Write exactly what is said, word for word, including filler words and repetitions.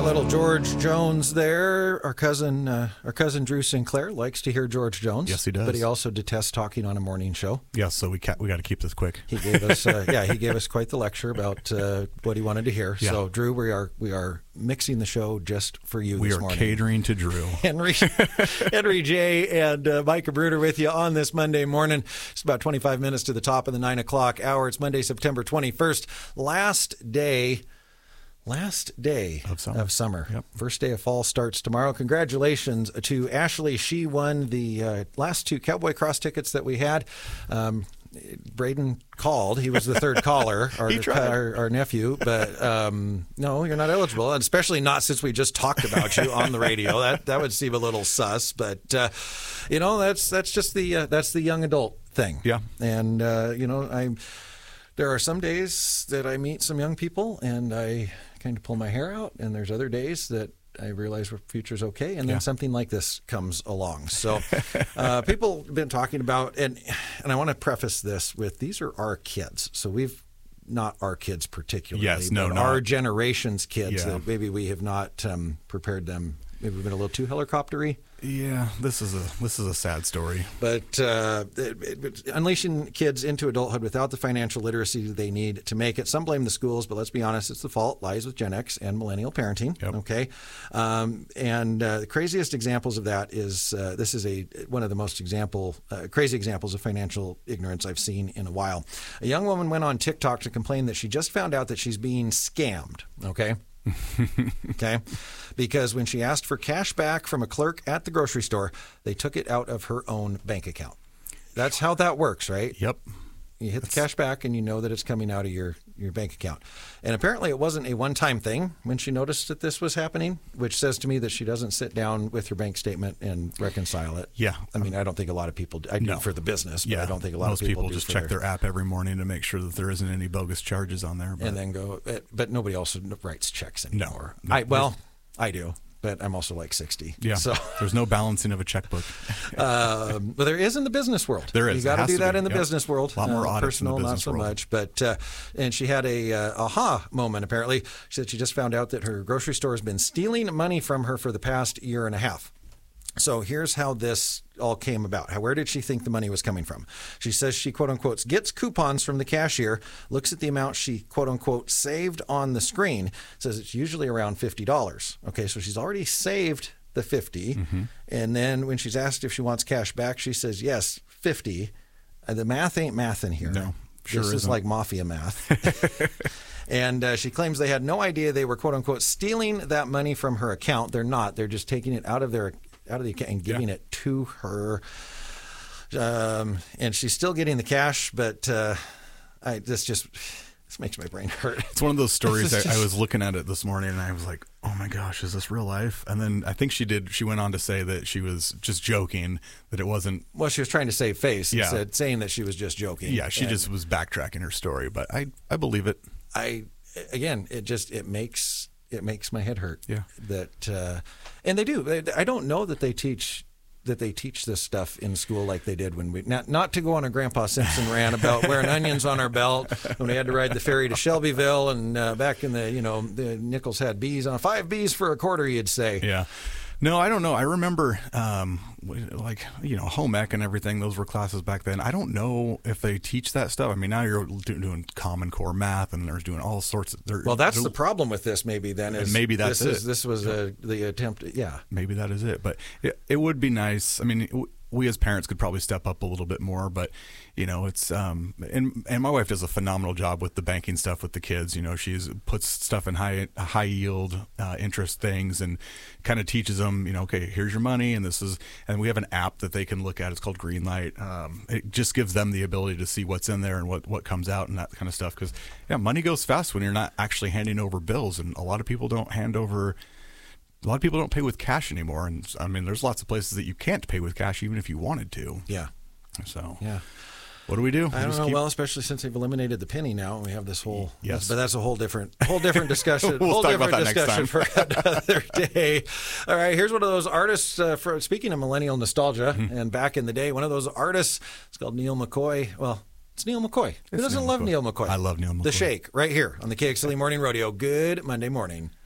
Little George Jones there. Our cousin, uh, our cousin Drew Sinclair likes to hear George Jones. Yes, he does. But he also detests talking on a morning show. Yes, so we ca- we got to keep this quick. He gave us, uh, yeah, he gave us quite the lecture about uh, what he wanted to hear. Yeah. So, Drew, we are we are mixing the show just for you We this are morning. catering to Drew. Henry, Henry J. and uh, Micah Bruder with you on this Monday morning. It's about twenty-five minutes to the top of the nine o'clock hour. It's Monday, September twenty-first. Last day. Last day of summer. Of summer. Yep. First day of fall starts tomorrow. Congratulations to Ashley. She won the uh, last two Cowboy Cross tickets that we had. Um, Braden called. He was the third caller, our, our, our nephew. But um, no, you're not eligible, and especially not since we just talked about you on the radio. That that would seem a little sus. But uh, you know, that's that's just the uh, that's the young adult thing. Yeah. And uh, you know, I there are some days that I meet some young people, and I kind of pull my hair out, and there's other days that I realize our future's okay, and then yeah. something like this comes along. So uh, people have been talking about, and and I want to preface this with, these are our kids. So we've, not our kids particularly, yes, no, but not. our generation's kids Yeah. that maybe we have not um, prepared them. Maybe we've been a little too helicoptery. Yeah, this is a this is a sad story. But uh, it, it, unleashing kids into adulthood without the financial literacy they need to make it. Some blame the schools, but let's be honest, it's the fault lies with Gen X and millennial parenting. Yep. Okay, um, and uh, the craziest examples of that is uh, this is a one of the most example uh, crazy examples of financial ignorance I've seen in a while. A young woman went on TikTok to complain that she just found out that she's being scammed. Okay. Okay, because when she asked for cash back from a clerk at the grocery store, they took it out of her own bank account. That's how that works, right? Yep. You hit the cash back and you know that it's coming out of your, your bank account. And apparently it wasn't a one-time thing when she noticed that this was happening, which says to me that she doesn't sit down with her bank statement and reconcile it. Yeah. I mean, I don't think a lot of people do. I do No. for the business, but Yeah, I don't think a lot most of people, people do just for check their, their app every morning to make sure that there isn't any bogus charges on there. But and then go, but nobody else writes checks anymore. No. I, well, I do. But I'm also like sixty. yeah, So there's no balancing of a checkbook. um, but there is in the business world. There is. You got It to has do to that be. in the Yep. business world. A lot more uh, audits in the personal, not business so world. much. But uh, and she had a uh, aha moment. Apparently, she said she just found out that her grocery store has been stealing money from her for the past year and a half. So here's how this all came about. How, where did she think the money was coming from? She says she, quote unquote, gets coupons from the cashier, looks at the amount she, quote unquote, saved on the screen, says it's usually around fifty dollars. Okay, so she's already saved the fifty. Mm-hmm. And then when she's asked if she wants cash back, she says, yes, fifty. Uh, the math ain't math in here. No, sure This is isn't. like mafia math. And uh, she claims they had no idea they were, quote unquote, stealing that money from her account. They're not. They're just taking it out of their out of the account and giving Yeah. it to her. Um, and she's still getting the cash, but uh, I this just this makes my brain hurt. It's one of those stories. This is I, I just- was looking at it this morning and I was like, oh my gosh, is this real life? And then I think she did. She went on to say that she was just joking, that it wasn't. Well, she was trying to save face and Yeah. said, saying that she was just joking. Yeah, she And just was backtracking her story, but I, I believe it. I again, it just it makes it makes my head hurt. Yeah. That uh, and they do. They, I don't know that they teach that they teach this stuff in school like they did when we not not to go on a Grandpa Simpson rant about wearing onions on our belt when we had to ride the ferry to Shelbyville and uh, back in the you know the Nichols had bees on five bees for a quarter, you'd say. Yeah. No, I don't know. I remember, um, like, you know, home ec and everything. Those were classes back then. I don't know if they teach that stuff. I mean, now you're do- doing Common Core math and they're doing all sorts of. They're, Well, that's they're- the problem with this. Maybe then is maybe that's this is it. this was a, the attempt. Yeah. Maybe that is it. But it, it would be nice. I mean, w- we as parents could probably step up a little bit more, but you know, it's um and and my wife does a phenomenal job with the banking stuff with the kids. You know, she's puts stuff in high high yield uh, interest things and kind of teaches them, you know, okay, here's your money, and this is, and we have an app that they can look at. It's called Greenlight. Um, it just gives them the ability to see what's in there and what what comes out and that kind of stuff. Because yeah, money goes fast when you're not actually handing over bills, and a lot of people don't hand over. A lot of people don't pay with cash anymore, and I mean, there's lots of places that you can't pay with cash even if you wanted to. Yeah. So, Yeah. what do we do? I We don't just know. keep- Well, especially since they've eliminated the penny now, we have this whole. Yes. but that's a whole different, whole different discussion. We'll whole talk about different that next discussion time. for another day. All right, here's one of those artists. Uh, for speaking of millennial nostalgia, Mm-hmm. and back in the day, one of those artists. It's called Neil McCoy. Well, it's Neil McCoy. Who It's doesn't Neil love McCoy. Neil McCoy? I love Neil McCoy. The Shake, right here on the K X L E Morning Rodeo. Good Monday morning.